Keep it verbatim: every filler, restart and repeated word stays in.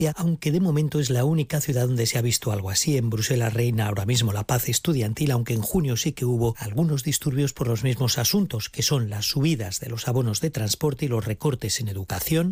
aunque de momento es la única ciudad donde se ha visto algo así. En Bruselas reina ahora mismo la paz estudiantil, aunque en junio sí que hubo algunos disturbios por los mismos asuntos, que son las subidas de los abonos de transporte y los recortes en educación.